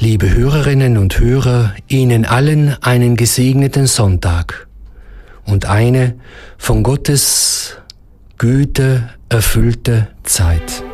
Liebe Hörerinnen und Hörer, Ihnen allen einen gesegneten Sonntag und eine von Gottes Güte erfüllte Zeit.